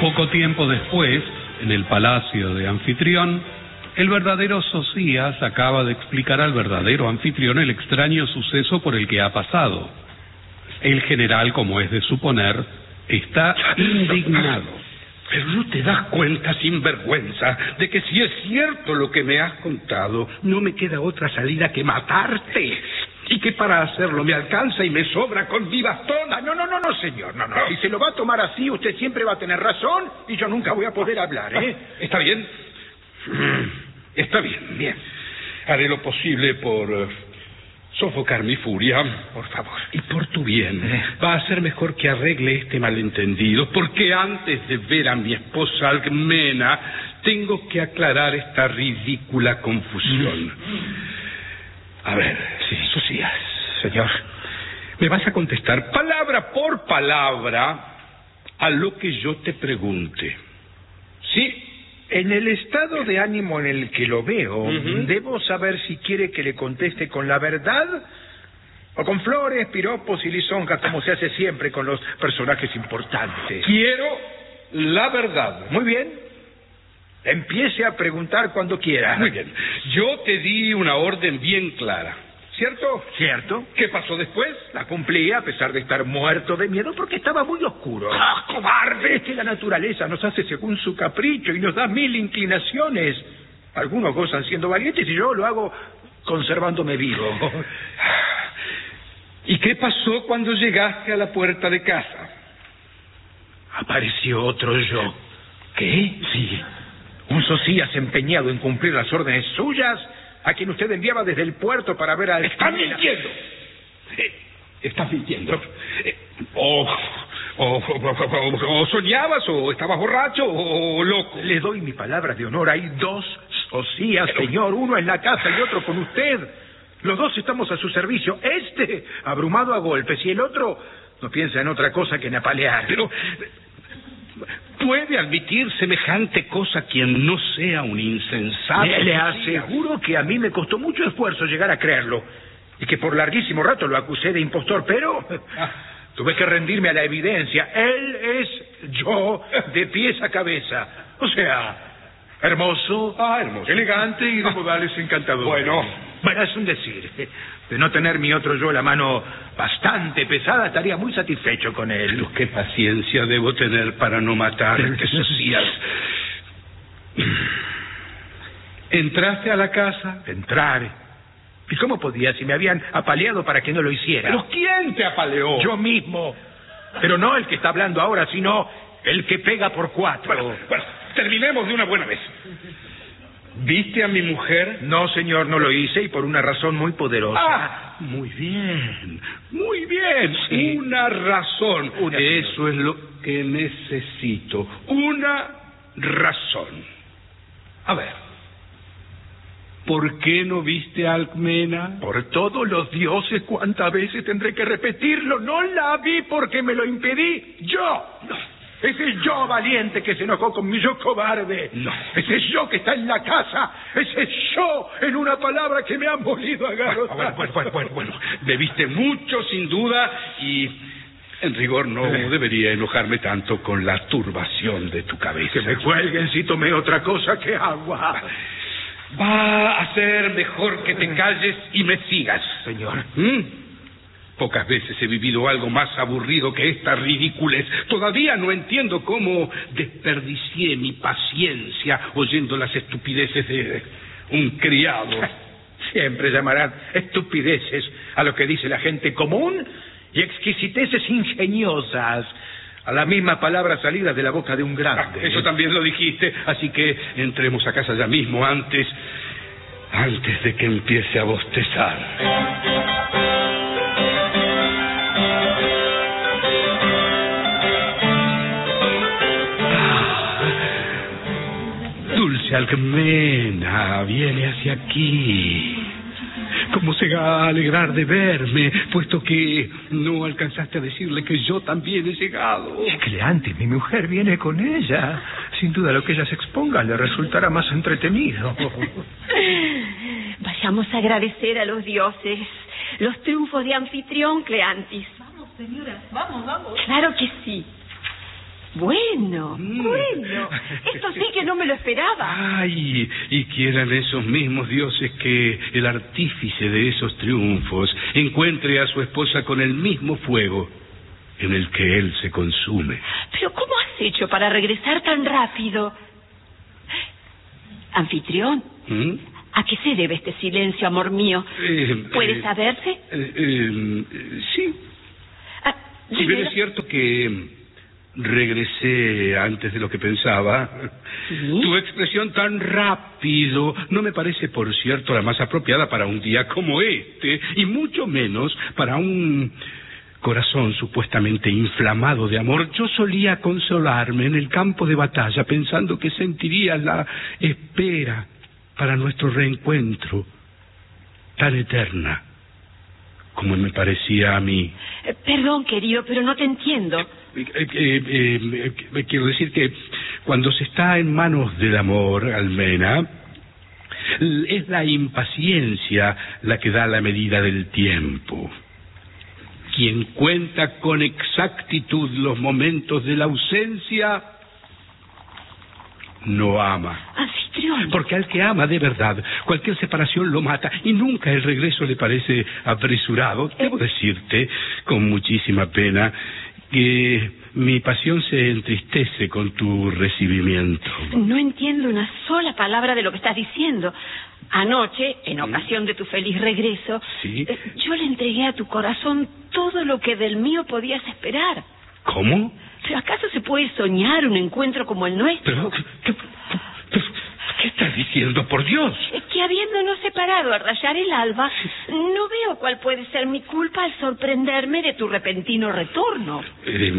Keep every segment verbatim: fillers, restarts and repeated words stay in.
Poco tiempo después, en el palacio de Anfitrión, el verdadero Sosías acaba de explicar al verdadero Anfitrión el extraño suceso por el que ha pasado. El general, como es de suponer, está indignado. Pero no te das cuenta, sinvergüenza, de que si es cierto lo que me has contado, no me queda otra salida que matarte. Y que para hacerlo me alcanza y me sobra con mi bastón. Ah, no, no, no, no, señor, no, no. Si se lo va a tomar así, usted siempre va a tener razón y yo nunca voy a poder hablar, ¿eh? ¿Está bien? Está bien, bien. Haré lo posible por uh, sofocar mi furia. Por favor. Y por tu bien. Va a ser mejor que arregle este malentendido, porque antes de ver a mi esposa Alcmena, tengo que aclarar esta ridícula confusión. A ver, sí, Sosías. Señor. Me vas a contestar palabra por palabra a lo que yo te pregunte. ¿Sí? En el estado de ánimo en el que lo veo, uh-huh. debo saber si quiere que le conteste con la verdad o con flores, piropos y lisonjas, como se hace siempre con los personajes importantes. Quiero la verdad. Muy bien. Empiece a preguntar cuando quiera. Muy bien. Yo te di una orden bien clara, ¿cierto? Cierto. ¿Qué pasó después? La cumplí a pesar de estar muerto de miedo porque estaba muy oscuro. ¡Ah, cobarde! Es que la naturaleza nos hace según su capricho y nos da mil inclinaciones. Algunos gozan siendo valientes y yo lo hago conservándome vivo. ¿Y qué pasó cuando llegaste a la puerta de casa? Apareció otro yo. ¿Qué? Sí. Un Sosías empeñado en cumplir las órdenes suyas, a quien usted enviaba desde el puerto para ver a... ¡Está mintiendo! Estás mintiendo. O, o, o, o soñabas, o estabas borracho, o loco. Le doy mi palabra de honor. Hay dos Sosías, Pero... señor. Uno en la casa y otro con usted. Los dos estamos a su servicio. Este, abrumado a golpes, y el otro no piensa en otra cosa que en apalear. Pero... ¿puede admitir semejante cosa quien no sea un insensato? Le, le aseguro que a mí me costó mucho esfuerzo llegar a creerlo. Y que por larguísimo rato lo acusé de impostor, pero ah. tuve que rendirme a la evidencia. Él es yo de pies a cabeza. O sea, hermoso, ah, hermoso. elegante y de modales encantadores. Bueno, bueno, es un decir. De no tener mi otro yo la mano bastante pesada, estaría muy satisfecho con él. Pero qué paciencia debo tener para no matar, qué Sosías. ¿Entraste a la casa? Entrar. ¿Y cómo podía si me habían apaleado para que no lo hiciera? ¿Pero quién te apaleó? Yo mismo. Pero no el que está hablando ahora, sino el que pega por cuatro. Bueno, bueno, terminemos de una buena vez. ¿Viste a mi mujer? No, señor, no lo hice y por una razón muy poderosa. Ah, muy bien, muy bien. Sí. Una razón. Una, Eso señor. es lo que necesito. Una razón. A ver. ¿Por qué no viste a Alcmena? Por todos los dioses, ¿cuántas veces tendré que repetirlo? No la vi porque me lo impedí yo. No. Ese yo valiente que se enojó con mi yo cobarde. No. Ese yo que está en la casa. Ese yo, en una palabra, que me ha molido a garrotar. Bueno, bueno, bueno, bueno, bueno. Bebiste mucho, sin duda, y en rigor no eh. debería enojarme tanto con la turbación de tu cabeza. Que me cuelguen si tomé otra cosa que agua. Va a ser mejor que te calles y me sigas. Señor. ¿Mm? Pocas veces he vivido algo más aburrido que esta ridiculez. Todavía no entiendo cómo desperdicié mi paciencia oyendo las estupideces de un criado. Siempre llamarán estupideces a lo que dice la gente común y exquisiteces ingeniosas a la misma palabra salida de la boca de un grande. Ah, eso también lo dijiste, así que entremos a casa ya mismo antes, antes de que empiece a bostezar. Dulce Alcmena, viene hacia aquí. ¿Cómo se va a alegrar de verme, puesto que no alcanzaste a decirle que yo también he llegado? Cleantis, mi mujer viene con ella. Sin duda lo que ella se exponga le resultará más entretenido. Vayamos a agradecer a los dioses los triunfos de Anfitrión, Cleantis. Vamos, señora, vamos, vamos. Claro que sí. Bueno, mm. bueno. Esto sí que no me lo esperaba. Ay, y quieran esos mismos dioses que el artífice de esos triunfos encuentre a su esposa con el mismo fuego en el que él se consume. Pero ¿cómo has hecho para regresar tan rápido? Anfitrión, ¿Mm? ¿a qué se debe este silencio, amor mío? Eh, ¿Puede eh, saberse? Eh, eh, sí. Ah, si bien es cierto que regresé antes de lo que pensaba, ¿sí? Tu expresión tan rápido no me parece, por cierto, la más apropiada para un día como este, y mucho menos para un corazón supuestamente inflamado de amor. Yo solía consolarme en el campo de batalla pensando que sentiría la espera para nuestro reencuentro tan eterna como me parecía a mí. Eh, perdón, querido, pero no te entiendo. Eh, eh, eh, eh, quiero decir que cuando se está en manos del amor, Almena, es la impaciencia la que da la medida del tiempo. Quien cuenta con exactitud los momentos de la ausencia no ama. Anfitrión. Porque al que ama de verdad, cualquier separación lo mata y nunca el regreso le parece apresurado. Debo decirte, con muchísima pena, que mi pasión se entristece con tu recibimiento. No entiendo una sola palabra de lo que estás diciendo. Anoche, en ocasión de tu feliz regreso, ¿sí? eh, yo le entregué a tu corazón todo lo que del mío podías esperar. ¿Cómo? ¿Pero acaso se puede soñar un encuentro como el nuestro? Pero, ¿qué, qué, qué estás diciendo, por Dios? Es que habiéndonos separado al rayar el alba, no veo cuál puede ser mi culpa al sorprenderme de tu repentino retorno. Eh,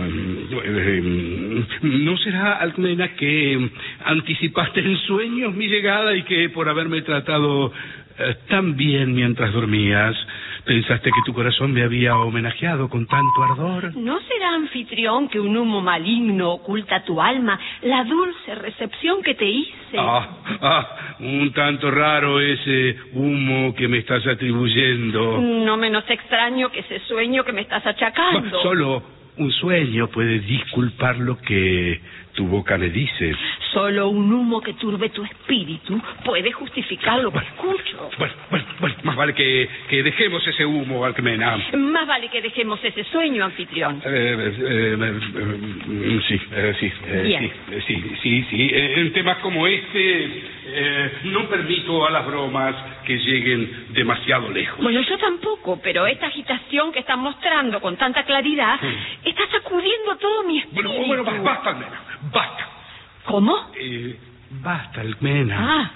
eh, ¿No será, Almena, que anticipaste en sueños mi llegada y que por haberme tratado eh, tan bien mientras dormías, pensaste que tu corazón me había homenajeado con tanto ardor? ¿No será, anfitrión, que un humo maligno oculta tu alma la dulce recepción que te hice? Ah, ah, un tanto raro ese humo que me estás atribuyendo. No menos extraño que ese sueño que me estás achacando. Solo un sueño puede disculpar lo que tu boca me dice. Solo un humo que turbe tu espíritu puede justificar lo que bueno, escucho. Bueno, bueno, bueno, más vale que, que dejemos ese humo, Alcmena. Más vale que dejemos ese sueño, anfitrión. Eh, eh, eh, eh, sí, eh, sí, eh, Bien. sí, sí, sí, sí. Eh, en temas como este, eh, no permito a las bromas que lleguen demasiado lejos. Bueno, yo tampoco, pero esta agitación que están mostrando con tanta claridad sí. está sacudiendo todo mi espíritu. Bueno, bueno, basta, Almena, basta. ¿Cómo? Eh, basta, Almena. Ah.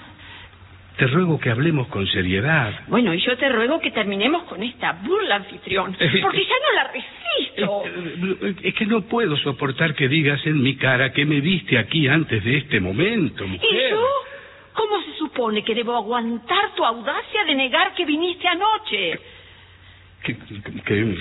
Te ruego que hablemos con seriedad. Bueno, y yo te ruego que terminemos con esta burla, anfitrión, porque ya no la resisto. Es que no puedo soportar que digas en mi cara que me viste aquí antes de este momento, mujer. ¿Y yo? ¿Cómo se supone que debo aguantar tu audacia de negar que viniste anoche? Que, que,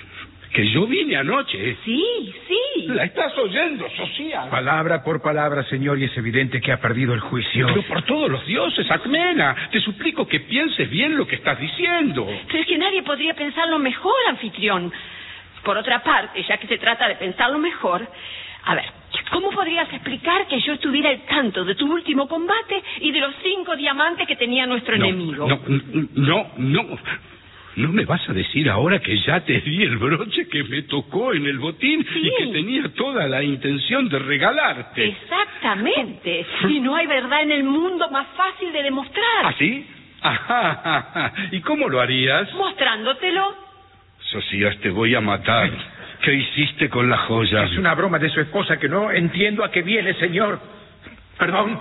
que yo vine anoche. Sí, sí. La estás oyendo, Social. Palabra por palabra, señor, y es evidente que ha perdido el juicio. Pero por todos los dioses, Alcmena, te suplico que pienses bien lo que estás diciendo. Pero es que nadie podría pensarlo mejor, anfitrión. Por otra parte, ya que se trata de pensarlo mejor, a ver, ¿cómo podrías explicar que yo estuviera al tanto de tu último combate y de los cinco diamantes que tenía nuestro no, enemigo? No, no, no. ¿No me vas a decir ahora que ya te di el broche que me tocó en el botín sí. y que tenía toda la intención de regalarte? Exactamente. Y no hay verdad en el mundo más fácil de demostrar. ¿Ah, sí? Ajá, ajá. ¿Y cómo lo harías? Mostrándotelo. Socias, te voy a matar. ¿Qué hiciste con la joya? Es una broma de su esposa que no entiendo a qué viene, señor. Perdón.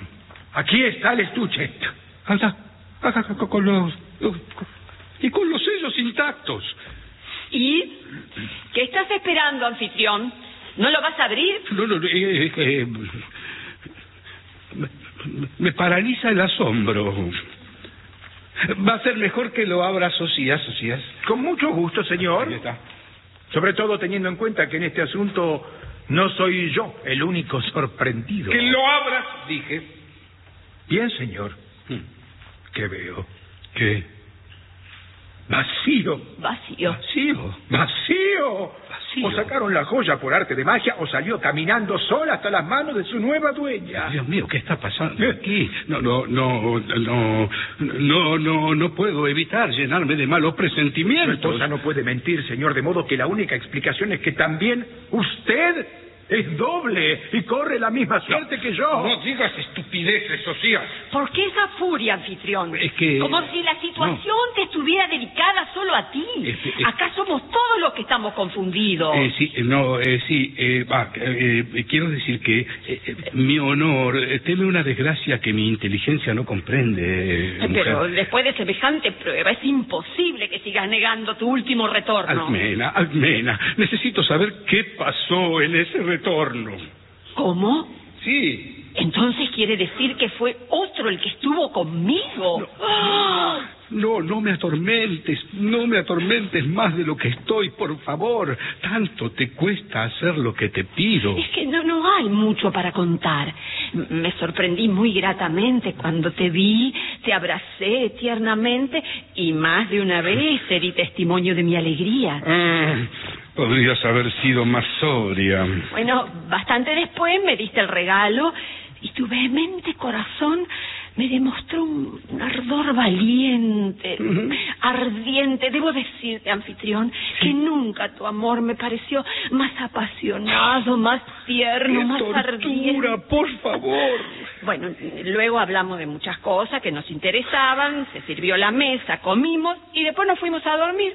Aquí está el estuche. Anda, acá, acá, con los... y con los sellos intactos. ¿Y qué estás esperando, anfitrión? ¿No lo vas a abrir? No, no, eh, eh, me, me paraliza el asombro. Va a ser mejor que lo abra Socias, Socias. Con mucho gusto, señor. Ahí está. Sobre todo teniendo en cuenta que en este asunto no soy yo el único sorprendido. Que lo abras, dije. Bien, señor. Hmm. ¿Qué veo? ¿Qué? Vacío. Vacío. Vacío. Vacío. Vacío. O sacaron la joya por arte de magia o salió caminando sola hasta las manos de su nueva dueña. Dios mío, ¿qué está pasando aquí? No, no, no, no, no, no, no puedo evitar llenarme de malos Su presentimientos. esposa no puede mentir, señor, de modo que la única explicación es que también usted es doble y corre la misma suerte que yo. No digas estupideces, Osías. ¿Por qué esa furia, anfitrión? Es que... Como si la situación te estuviera dedicada solo a ti. Es que- es- Acá somos todos los que estamos confundidos. Eh, sí, eh, no, eh, sí, eh, va, eh, eh, quiero decir que eh, eh, mi honor eh, teme una desgracia que mi inteligencia no comprende, eh, Pero mujer. después de semejante prueba es imposible que sigas negando tu último retorno. Almena, Almena, necesito saber qué pasó en ese retorno. ¿Cómo? Sí. Entonces quiere decir que fue otro el que estuvo conmigo. No, ¡Ah! No, no me atormentes, no me atormentes más de lo que estoy, por favor. Tanto te cuesta hacer lo que te pido. Es que no, no hay mucho para contar. M- Me sorprendí muy gratamente cuando te vi, te abracé tiernamente y más de una vez te di testimonio de mi alegría. Ah, podrías haber sido más sobria. Bueno, bastante después me diste el regalo y tu vehemente corazón me demostró un, un ardor valiente, Ujú. ardiente. Debo decirte, anfitrión, que nunca tu amor me pareció más apasionado, más tierno, ¡Qué más tortura, ardiente. por favor! Bueno, luego hablamos de muchas cosas que nos interesaban, se sirvió la mesa, comimos y después nos fuimos a dormir.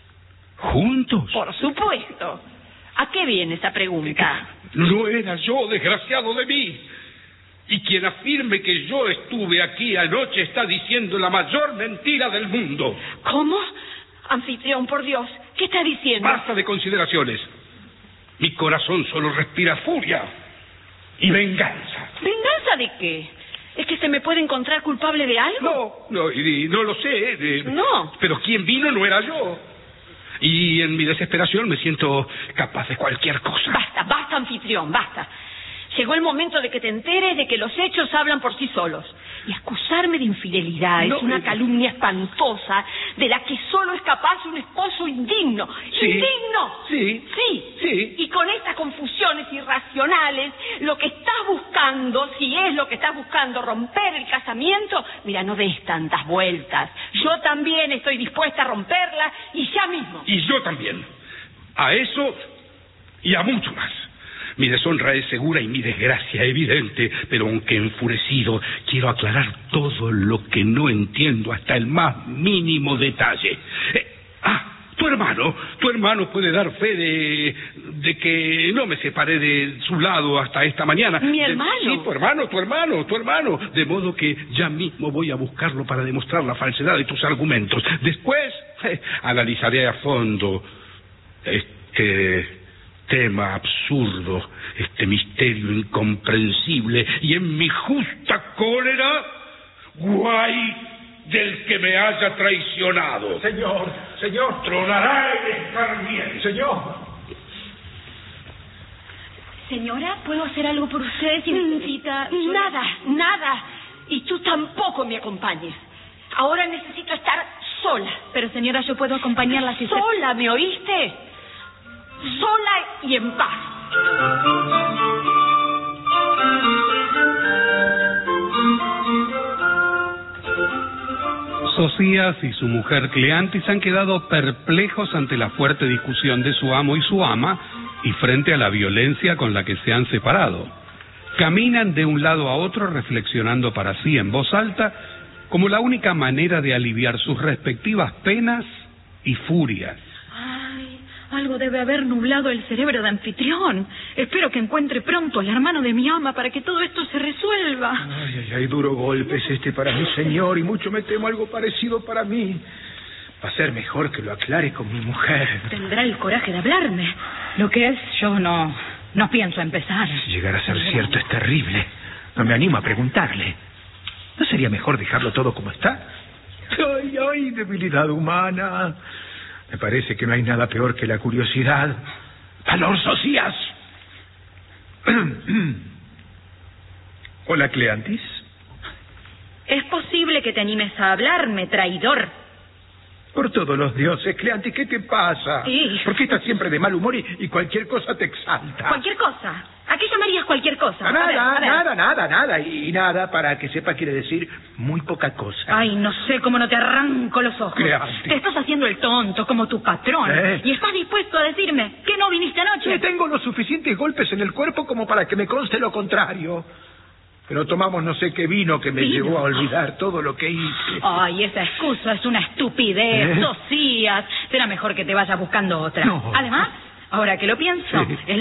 ¿Juntos? Por supuesto. ¿A qué viene esa pregunta? No era yo, desgraciado de mí. Y quien afirme que yo estuve aquí anoche está diciendo la mayor mentira del mundo. ¿Cómo? Anfitrión, por Dios, ¿qué está diciendo? Basta de consideraciones. Mi corazón solo respira furia y venganza. ¿Venganza de qué? ¿Es que se me puede encontrar culpable de algo? No, no, y, y no lo sé. eh, No. Pero quien vino no era yo. Y en mi desesperación me siento capaz de cualquier cosa. Basta, basta, anfitrión, basta. Llegó el momento de que te enteres de que los hechos hablan por sí solos. Y acusarme de infidelidad No, es una eh, calumnia espantosa de la que solo es capaz un esposo indigno. Sí. ¡Indigno! Sí. Sí. Sí. Y con estas confusiones irracionales, lo que estás buscando, si es lo que estás buscando, romper el casamiento, mira, no des tantas vueltas. Yo también estoy dispuesta a romperla y ya mismo. Y yo también. A eso y a mucho más. Mi deshonra es segura y mi desgracia evidente, pero aunque enfurecido, quiero aclarar todo lo que no entiendo hasta el más mínimo detalle. Eh, ah, tu hermano, tu hermano puede dar fe de, de que no me separé de su lado hasta esta mañana. ¿Mi De- hermano? sí, tu hermano, tu hermano, tu hermano. De modo que ya mismo voy a buscarlo para demostrar la falsedad de tus argumentos. Después eh, analizaré a fondo este tema absurdo, este misterio incomprensible, y en mi justa cólera, guay del que me haya traicionado. Señor, señor, Tronará el escarmiento. señor. Señora, ¿puedo hacer algo por usted si necesita...? Nada, nada. Y tú tampoco me acompañes. Ahora necesito estar sola. Pero señora, yo puedo acompañarla si usted... Sola, ¿me oíste? Sola y en paz. Sosías y su mujer Cleantis han quedado perplejos ante la fuerte discusión de su amo y su ama y frente a la violencia con la que se han separado. Caminan de un lado a otro reflexionando para sí en voz alta como la única manera de aliviar sus respectivas penas y furias. Ay, algo debe haber nublado el cerebro de anfitrión. Espero que encuentre pronto al hermano de mi ama para que todo esto se resuelva. Ay, ay, ay, duro golpe es este para mí, señor, y mucho me temo algo parecido para mí. Va a ser mejor que lo aclare con mi mujer. Tendrá el coraje de hablarme. Lo que es, yo no, no pienso empezar. Si llegara a ser cierto, es terrible. No me animo a preguntarle. ¿No sería mejor dejarlo todo como está? Ay, ay, debilidad humana. Me parece que no hay nada peor que la curiosidad. ¡Valor, Sosías! Hola, Cleantis. Es posible que te animes a hablarme, traidor. Por todos los dioses, Cleante, ¿qué te pasa? Sí. ¿Por qué estás siempre de mal humor y, y cualquier cosa te exalta? Cualquier cosa. ¿A qué llamarías cualquier cosa? A nada, A ver, a ver. nada, nada, nada. Y nada, para que sepa, quiere decir muy poca cosa. Ay, no sé cómo no te arranco los ojos. Cleante. Te estás haciendo el tonto como tu patrón. ¿Eh? Y estás dispuesto a decirme que no viniste anoche. Sí, tengo los suficientes golpes en el cuerpo como para que me conste lo contrario. Pero tomamos no sé qué vino que me ¿Vino? llevó a olvidar todo lo que hice. Ay, esa excusa es una estupidez. ¿Eh? Socias. Será mejor que te vayas buscando otra. No. Además, ahora que lo pienso, Sí. es